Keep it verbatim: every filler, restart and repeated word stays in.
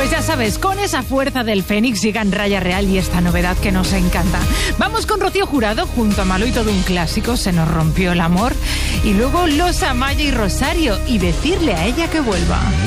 Pues ya sabes, con esa fuerza del Fénix llegan Raya Real y esta novedad que nos encanta. Vamos con Rocío Jurado junto a Malú y todo un clásico, Se nos rompió el amor. Y luego Los Amaya y Rosario y decirle a ella que vuelva.